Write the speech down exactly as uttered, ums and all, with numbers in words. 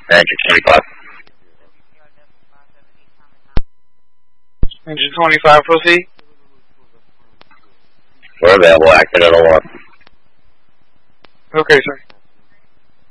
Engine twenty-five. Engine twenty-five, proceed. We're available, acting at alarm. Okay, sir.